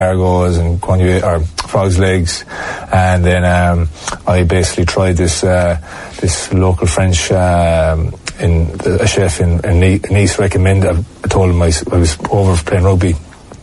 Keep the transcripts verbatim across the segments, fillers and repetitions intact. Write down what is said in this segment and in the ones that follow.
escargots and connu- or frog's legs, and then um, I basically tried this uh, this local French um, in a chef in, in Nice recommended. I told him I, I was over playing rugby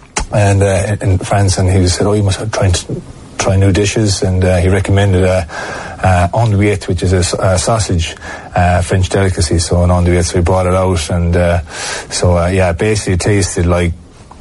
and uh, in France, and he said, "Oh, you must try and try new dishes," and uh, he recommended a uh, uh, andouillette, which is a, a sausage uh, French delicacy. So an andouillette, so he brought it out, and uh, so uh, yeah, basically it tasted like.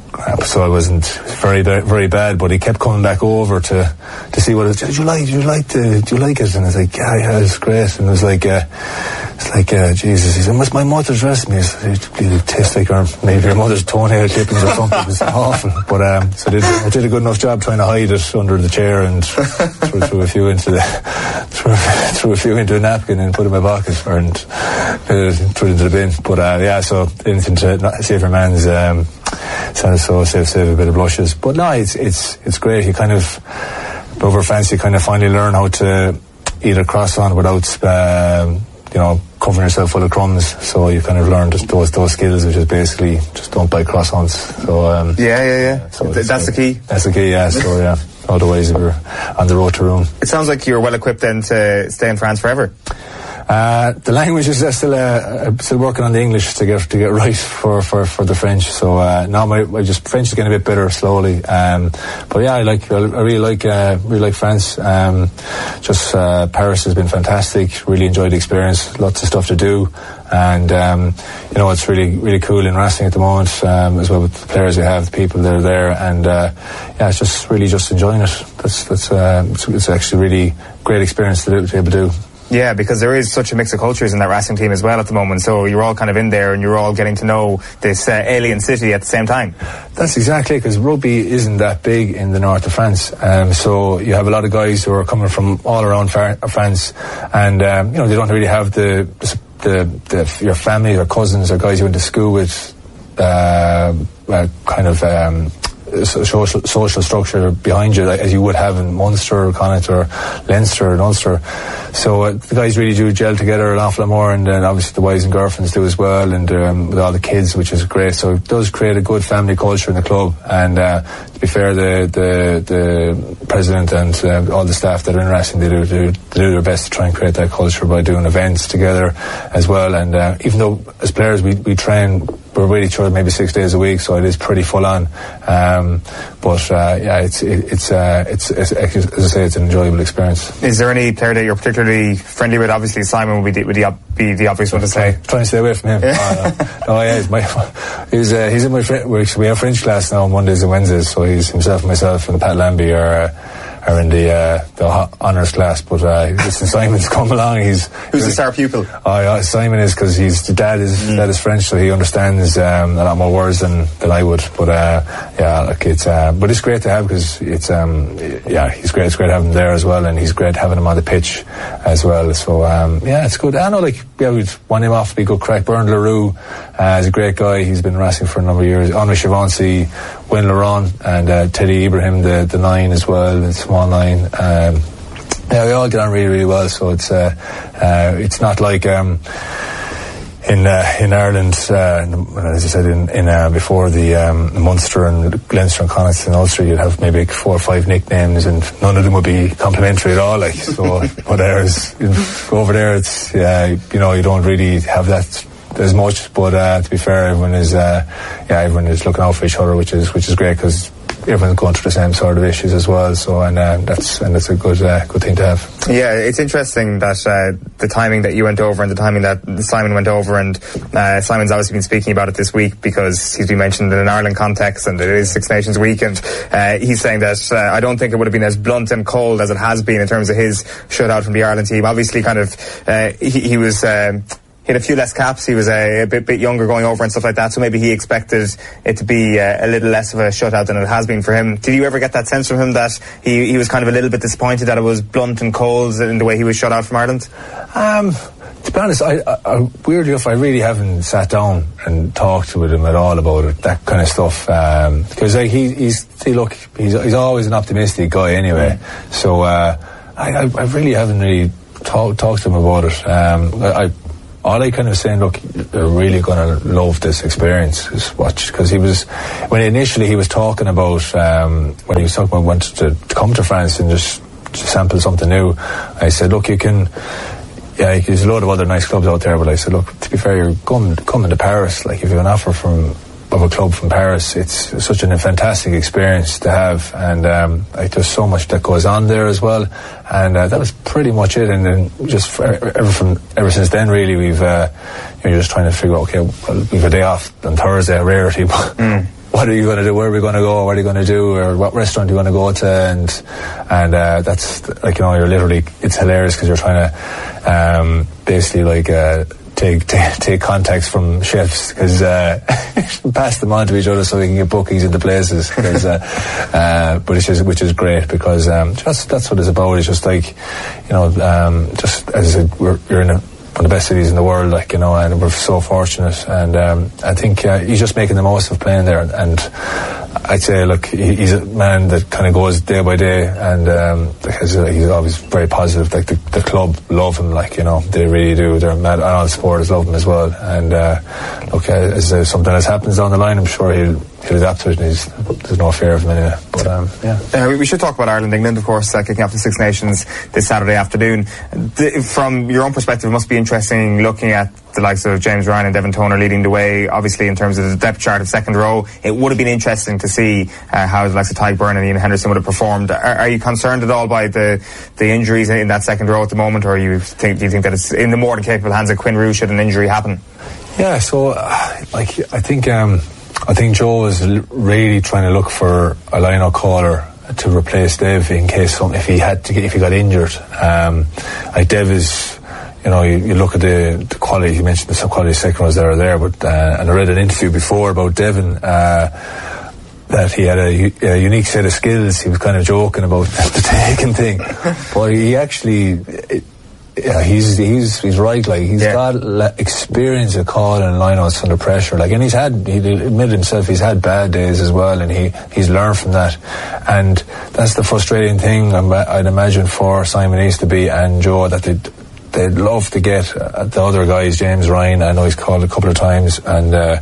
So I wasn't very very bad, but he kept coming back over to to see what it was. Did you like? Did you like the? Do you like it? And I was like, yeah, yeah, it's great. And it was like, uh, it's like uh, Jesus. He said, "What's my mother's recipe?" It, it tastes like or maybe your mother's toenail clippings or something. It was awful. But um, so I did, I did a good enough job trying to hide it under the chair and threw, threw a few into the threw, threw a few into a napkin and put it in my pocket and uh, threw it into the bin. But uh, yeah, so anything to not save your man's. Um, So, so save, save a bit of blushes, but no, it's it's it's great. You kind of over France, you kind of finally learn how to eat a croissant without, um, you know, covering yourself full of crumbs. So you kind of learn just those those skills, which is basically just don't buy croissants. So um, yeah, yeah, yeah. So Th- that's uh, the key. That's the key. Yeah. So yeah. Otherwise, we're on the road to Rome. It sounds like you're well equipped then to stay in France forever. Uh, the language is uh, still uh, still working on the English to get to get right for, for, for the French. So uh, now my, my just French is getting a bit better slowly. Um, but yeah, I like I really like uh, really like France. Um, just uh, Paris has been fantastic. Really enjoyed the experience. Lots of stuff to do, and um, you know it's really really cool in Racing at the moment um, as well with the players we have, the people that are there, and uh, yeah, it's just really just enjoying it. That's that's uh, it's, it's actually really great experience to, do, to be able to do. Yeah, because there is such a mix of cultures in that Racing team as well at the moment. So you're all kind of in there and you're all getting to know this uh, alien city at the same time. That's exactly, because rugby isn't that big in the north of France. Um, so you have a lot of guys who are coming from all around far- France, and um, you know they don't really have the the, the your family or cousins or guys you went to school with, uh, uh, kind of. Um, social social structure behind you as you would have in Munster, Connacht or Leinster and Ulster. So uh, the guys really do gel together an awful lot more, and then obviously the wives and girlfriends do as well, and um, with all the kids, which is great. So it does create a good family culture in the club, and uh, to be fair, the the, the president and uh, all the staff that are in Racing, they do, they do their best to try and create that culture by doing events together as well. And uh, even though as players we, we train, we're really sure maybe six days a week, so it is pretty full on. Um, but uh, yeah, it's it, it's, uh, it's it's as I say, it's an enjoyable experience. Is there any player that you're particularly friendly with? Obviously, Simon would be the, would the, be the obvious one to say. Trying to stay away from him. Yeah. uh, no, yeah, he's my he's uh, he's in my fr- we have French class now on Mondays and Wednesdays, so he's himself and myself and Pat Lambie are. Uh, are in the uh, the honours class, but uh, listen, Simon's come along. He's who's the star pupil? Oh, yeah, Simon is, because he's the dad is mm. dad is French, so he understands um, a lot more words than, than I would. But uh, yeah, like it's uh, but it's great to have, because it's um, yeah, he's great. It's great having him there as well, and he's great having him on the pitch as well. So um, yeah, it's good. I know, like yeah, we'd want him off to be good crack. Bernard Leroux uh, is a great guy. He's been racing for a number of years. Henri Chavancy, Wayne Laurent, and uh, Teddy Ibrahim, the the nine as well, the small nine. Um, yeah, we all get on really, really well. So it's uh, uh, it's not like um, in uh, in Ireland, uh, as I said, in, in uh, before the um, Munster and Leinster and Connacht and Ulster, you'd have maybe like four or five nicknames, and none of them would be complimentary at all. Like so, but there's over there, it's yeah, you know, you don't really have that as much. But uh, to be fair, everyone is uh, yeah, everyone is looking out for each other, which is which is great, because everyone's going through the same sort of issues as well. So and uh, that's and that's a good uh, good thing to have. Yeah, it's interesting that uh, the timing that you went over and the timing that Simon went over, and uh, Simon's obviously been speaking about it this week because he's been mentioned in an Ireland context, and it is Six Nations Week, and uh, he's saying that uh, I don't think it would have been as blunt and cold as it has been in terms of his shutout from the Ireland team. Obviously, kind of uh, he, he was. Um, He had a few less caps. He was a, a bit, bit younger going over and stuff like that. So maybe he expected it to be uh, a little less of a shutout than it has been for him. Did you ever get that sense from him that he, he was kind of a little bit disappointed that it was blunt and cold in the way he was shut out from Ireland? Um, to be honest, I, I, I, weirdly enough, I really haven't sat down and talked with him at all about it, that kind of stuff. Um, because like, he, he's, see, look, he's, he's always an optimistic guy anyway. Mm. So uh, I, I, I really haven't really talked talk to him about it. Um, I. all I kind of saying, look, you're really going to love this experience. Just watch, because he was, when initially he was talking about, um, when he was talking about wanting to, to come to France and just, just sample something new, I said, look, you can, yeah, there's a load of other nice clubs out there, but I said, look, to be fair, you're coming, coming to Paris. Like, if you have an offer from of a club from Paris, it's such a fantastic experience to have, and um, like, there's so much that goes on there as well, and uh, that was pretty much it. And then just for, ever from ever since then, really, we've uh, you know, you're just trying to figure out, okay, well, we've a day off on Thursday, a rarity, but mm. what are you going to do? Where are we going to go? What are you going to do? Or what restaurant are you going to go to? And and uh, that's like, you know, you're literally, it's hilarious because you're trying to um, basically like. Uh, Take, take take contacts from chefs, because uh, pass them on to each other so we can get bookings into places. Cause, uh, uh, but it's just, which is great, because um, just that's what it's about. It's just like, you know, um, just as I said, we're you're in a, one of the best cities in the world, like, you know, and we're so fortunate. And um, I think uh, he's just making the most of playing there. And I'd say, look, he, he's a man that kind of goes day by day, and um, because uh, he's always very positive. Like, the, the club love him, like, you know, they really do. They're mad, and all the supporters love him as well. And uh, look, uh, as uh, something else happens down the line, I'm sure he'll he'll adapt to it. And he's, there's no fear of him anyway. But um, yeah, uh, we, we should talk about Ireland, England, of course, uh, kicking off the Six Nations this Saturday afternoon. The, from your own perspective, it must be interesting looking at the likes of James Ryan and Devin Toner leading the way. Obviously, in terms of the depth chart of second row, it would have been interesting to see uh, how the likes of Tadhg Beirne and Ian Henderson would have performed. Are, are you concerned at all by the the injuries in, in that second row at the moment, or you think, do you think that it's in the more than capable hands of Quinn Roux should an injury happen? Yeah, so uh, like I think um, I think Joe is really trying to look for a line-out caller to replace Dev in case something, if he had to get, if he got injured. Um, like Dev is, you know, you, you look at the, the quality, you mentioned the quality second rows that are there, but uh, and I read an interview before about Devin uh, that he had a, a unique set of skills. He was kind of joking about the taking thing, but he actually, it, yeah, he's he's he's right. Like, he's yeah. got le- experience of calling lineouts under pressure. Like, and he's had, he admitted himself, he's had bad days as well, and he he's learned from that. And that's the frustrating thing, I'd imagine, for Simon East to be and Joe, that they'd they'd love to get uh, the other guys, James Ryan, I know he's called a couple of times, and uh,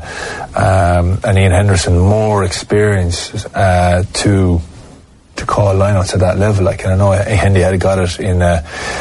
um, and Ian Henderson, more experience uh, to to call lineouts at that level. Like, and I know Hendy had got it in. Uh,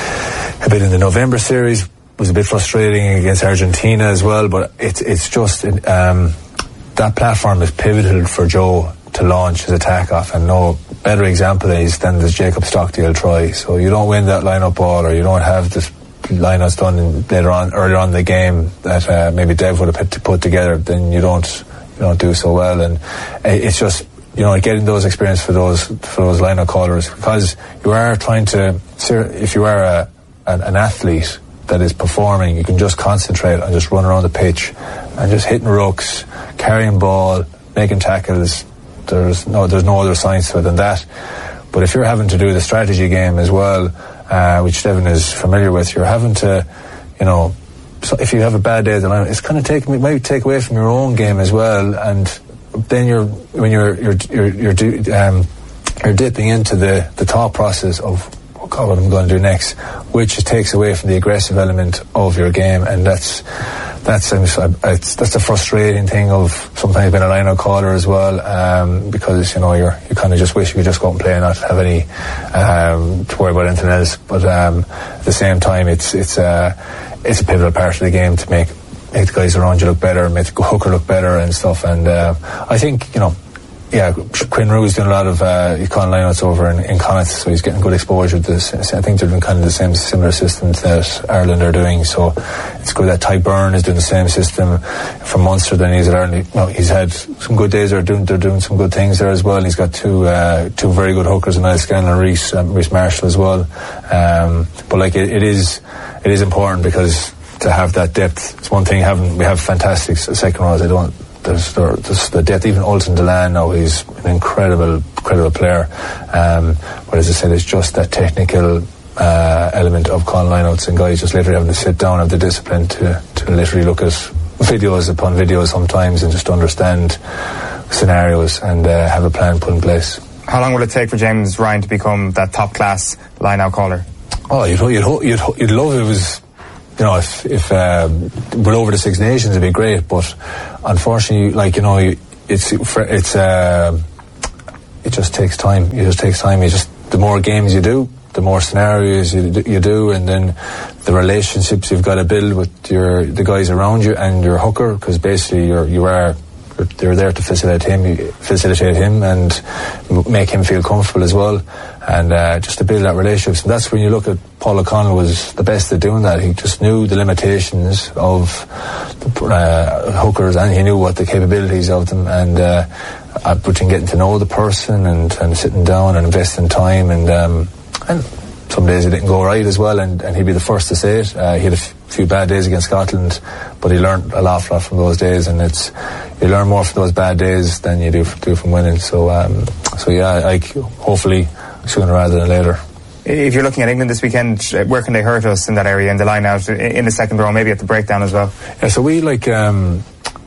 a bit in the November series, was a bit frustrating against Argentina as well, but it's it's just um, that platform is pivotal for Joe to launch his attack off, and no better example is than this Jacob Stockdale try. So you don't win that line-up ball, or you don't have this line-outs done in, later on, earlier on in the game that uh, maybe Dev would have put, put together, then you don't you don't do so well. And it's just, you know, getting those experience for those for those line-out callers, because you are trying to, if you are a An, an athlete that is performing, you can just concentrate on just running around the pitch and just hitting rucks, carrying ball, making tackles. There's no there's no other science to it than that. But if you're having to do the strategy game as well, uh, which Devin is familiar with, you're having to, you know, so if you have a bad day at the line, it's kind of take it might take away from your own game as well. And then you're when you're you're you're you're, um, you're dipping into the the thought process of, God, what I'm going to do next, which takes away from the aggressive element of your game. And that's that's it's, that's the frustrating thing of sometimes being a line-out caller as well, um, because, you know, you're you kind of just wish you could just go out and play and not have any um, to worry about anything else. But um, at the same time, it's it's uh, it's a pivotal part of the game to make make the guys around you look better, make the hooker look better and stuff. And uh, I think, you know, yeah, Quinn Roux is doing a lot of uh, he's calling lineouts over in, in Connacht, so he's getting good exposure to this. I think they're doing kind of the same similar systems that Ireland are doing, so it's good that Tadhg Beirne is doing the same system from Munster. Then he's at Ireland. You know, he's had some good days. They're doing they're doing some good things there as well. He's got two uh, two very good hookers, and Niall Scanlon and Reece um, Reece Marshall as well. Um, but like it, it is it is important, because to have that depth, it's one thing having we have fantastic second rows. I don't. There's, there's the depth. Even Ultan Dillane now, he's an incredible, incredible player. Um, but as I said, it's just that technical uh, element of calling lineouts, and guys just literally having to sit down, have the discipline to, to literally look at videos upon videos sometimes and just understand scenarios and uh, have a plan put in place. How long will it take for James Ryan to become that top class line-out caller? Oh, you'd you'd you'd, you'd love it was. you know, if if um, we're over the Six Nations, it'd be great. But unfortunately, like you know, it's it's uh, it just takes time. It just takes time. You just the more games you do, the more scenarios you you do, and then the relationships you've got to build with your the guys around you and your hooker, because basically you're you are. They're there to facilitate him, facilitate him, and make him feel comfortable as well, and uh, just to build that relationship. So that's when you look at Paul O'Connell was the best at doing that. He just knew the limitations of the uh, hookers, and he knew what the capabilities of them. And uh, between getting to know the person and, and sitting down and investing time, and um, and some days it didn't go right as well, and, and he'd be the first to say it. Uh, he had a f- few bad days against Scotland, but he learned a lot, lot from those days, and it's you learn more from those bad days than you do, do from winning. So, um, so yeah, like hopefully sooner rather than later. If you're looking at England this weekend, where can they hurt us in that area, in the line out, in the second row, maybe at the breakdown as well? Yeah, so we like, um,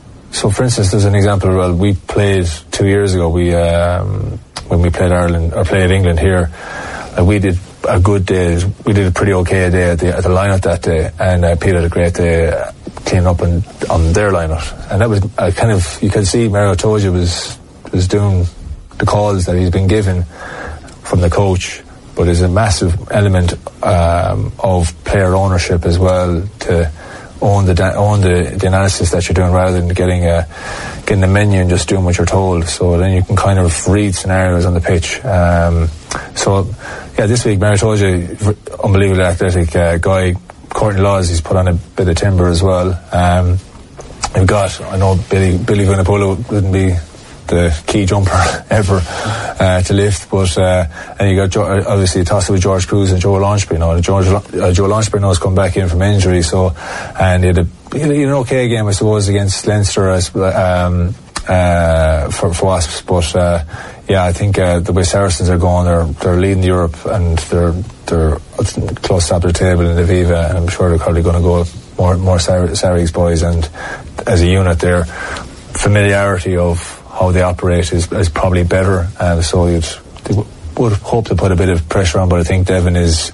so for instance, there's an example. Well, we played two years ago. We um, when we played Ireland or played England here, uh, we did a good day. We did a pretty okay day at the, at the line-out that day, and uh, Peter had a great day uh, cleaning up and, on their line-out. And that was uh, kind of, you could see Mario Itoje was was doing the calls that he's been given from the coach, but there's a massive element um, of player ownership as well, to own the da- own the, the analysis that you're doing, rather than getting a getting the menu and just doing what you're told. So then you can kind of read scenarios on the pitch. Um, so yeah, this week Mario Itoje, unbelievably athletic uh, guy. Courtney Laws, he's put on a bit of timber as well. Um, we've got, I know Billy Billy Vunipola wouldn't be the key jumper ever uh, to lift, but uh, and you got obviously tossed with George Cruz and Joe Launchbury. Now George uh, Joe Launchbury knows come back in from injury, so and he had, a, he had an okay game, I suppose, against Leinster as um, uh, for, for Wasps. But uh, yeah, I think uh, the way Saracens are going, they're they're leading Europe, and they're they're close up to the table in the Viva, and I'm sure they're probably going to go more more Sarries boys, and as a unit, their familiarity of how they operate is, is probably better, uh, so you'd they w- would hope to put a bit of pressure on, but I think Devon is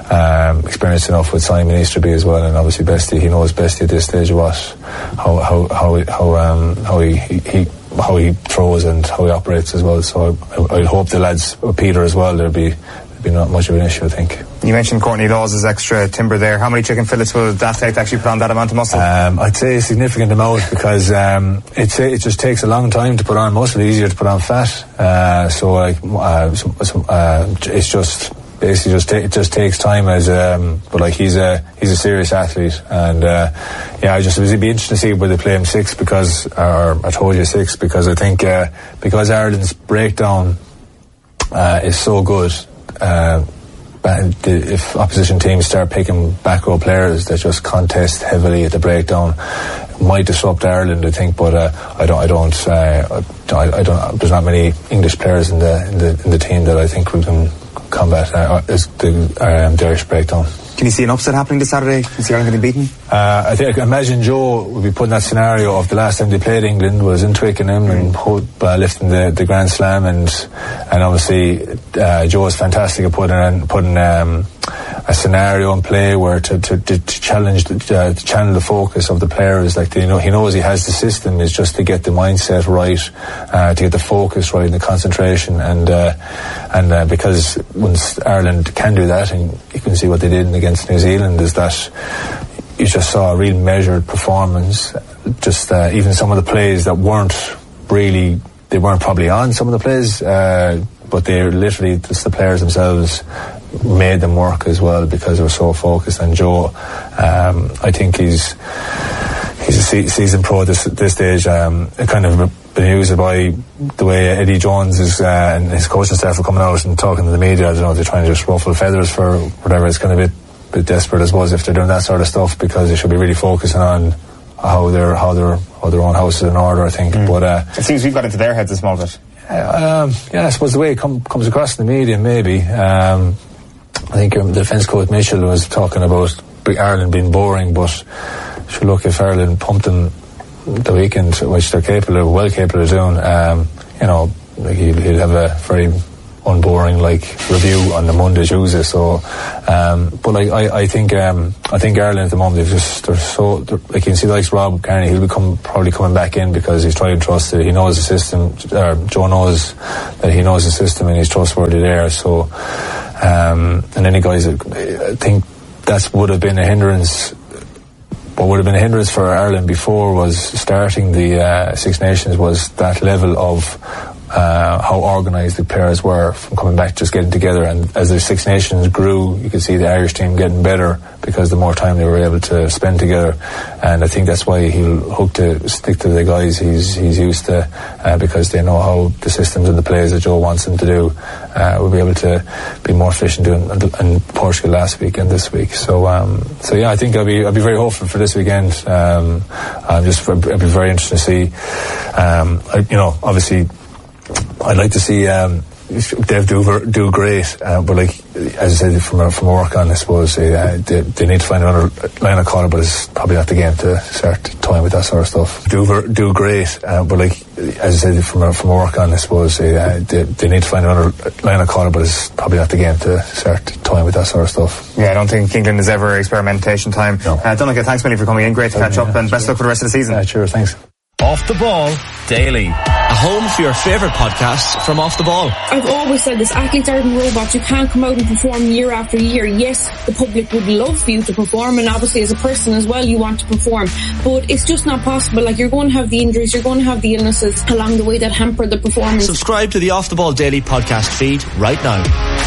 um, experienced enough with Simon Easterby as well, and obviously Bestie, he knows Bestie at this stage of what how how how how um how he, he, he how he throws and how he operates as well. So I, I'd hope the lads, or Peter as well, there'd be there'd be not much of an issue, I think. You mentioned Courtney Laws' extra timber there. How many chicken fillets will that take to actually put on that amount of muscle? Um, I'd say a significant amount, because um, it's, it just takes a long time to put on muscle, easier to put on fat. Uh, so like, uh, so, so, uh, it's just basically just ta- it just takes time. As um, but like he's a he's a serious athlete, and uh, yeah, I just it'd be interesting to see whether they play him six, because or I told you six because I think uh, because Ireland's breakdown uh, is so good. Uh, if opposition teams start picking back row players that just contest heavily at the breakdown, it might disrupt Ireland, I think. But uh, I don't, I don't, uh, I, I don't. There's not many English players in the in the in the team that I think we can combat uh, the, um, the Irish breakdown. Can you see an upset happening this Saturday? Can you see Ireland getting beaten? Uh, I think I imagine Joe would be putting that scenario of the last time they played England was in Twickenham mm. and hold, uh, lifting the, the Grand Slam, and and obviously uh, Joe is fantastic at putting putting um, a scenario in play where to to, to, to challenge the, uh, to channel the focus of the players. Like you know, he knows he has the system. Is just to get the mindset right, uh, to get the focus right, and the concentration, and uh, and uh, because once Ireland can do that, and you can see what they did against New Zealand, is that you just saw a real measured performance. Just uh, even some of the plays that weren't really, they weren't probably on some of the plays, uh, but they literally, just the players themselves made them work as well, because they were so focused. And Joe, um, I think he's he's a se- seasoned pro at this, this stage. Um, kind of been used by the way Eddie Jones is, uh, and his coaching staff are coming out and talking to the media. I don't know, they're trying to just ruffle feathers for whatever. It's kind of a bit bit desperate, I suppose, if they're doing that sort of stuff, because they should be really focusing on how their how their how their own house is in order, I think. Mm. But uh, it seems we've got into their heads a small bit. Uh, um, yeah, I suppose the way it com- comes across in the media, maybe. Um, I think um, defence coach Mitchell was talking about Ireland being boring, but sure, look, if Ireland pumped them the weekend, which they're capable of, well capable of doing, um, you know, like he'll, he'll have a very unboring like review on the Monday, Tuesday. So, um, but like I, I think um, I think Ireland at the moment, they've just they're so they're, like you can see like Rob Kearney, he'll become probably coming back in because he's tried and trusted. He knows the system. Uh, Joe knows that he knows the system and he's trustworthy there. So, um, and any guys that I think that would have been a hindrance. What would have been a hindrance for Ireland before was starting the uh, Six Nations was that level of uh, how organised the players were from coming back, just getting together. And as the Six Nations grew, you could see the Irish team getting better because the more time they were able to spend together. And I think that's why he'll hope to stick to the guys he's he's used to, uh, because they know how the systems and the plays that Joe wants them to do. Uh, we'll be able to be more efficient doing in Portugal last week and this week. So, um, so yeah, I think I'll be I'll be very hopeful for this weekend. Um, I'm just I'll be very interested to see. Um, I, you know, obviously, I'd like to see um, Dev do do great, uh, but like as I said, from a, from a work on, I suppose uh, they, they need to find another line of call, but it's probably not the game to start toying with that sort of stuff. Do do great, uh, but like as I said, from a, from a work on, I suppose uh, they, they need to find another line of call, but it's probably not the game to start toying with that sort of stuff. Yeah, I don't think England is ever experimentation time. No. Uh, Donnacha, thanks many for coming in. Great to catch yeah, up, and best luck for the rest of the season. Yeah, sure, thanks. Off the Ball Daily, a home for your favourite podcasts from Off the Ball. I've always said this, athletes aren't robots. You can't come out and perform year after year. Yes, the public would love for you to perform, and obviously as a person as well you want to perform, but it's just not possible. Like, you're going to have the injuries, you're going to have the illnesses along the way that hamper the performance. Subscribe to the Off the Ball Daily podcast feed right now.